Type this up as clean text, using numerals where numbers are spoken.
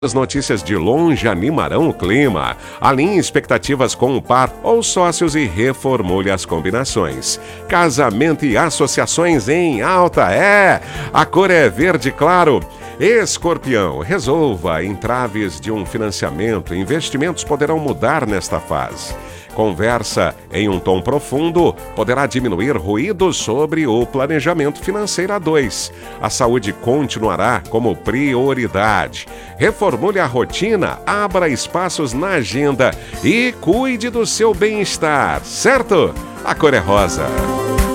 As notícias de longe animarão o clima. Alinhe expectativas com o par ou sócios e reformule as combinações. Casamento e associações em alta. A cor é verde claro. Escorpião, resolva entraves de um financiamento. Investimentos poderão mudar nesta fase. Conversa em um tom profundo poderá diminuir ruídos sobre o planejamento financeiro a dois. A saúde continuará como prioridade. Reformule a rotina, abra espaços na agenda e cuide do seu bem-estar, certo? A cor é rosa.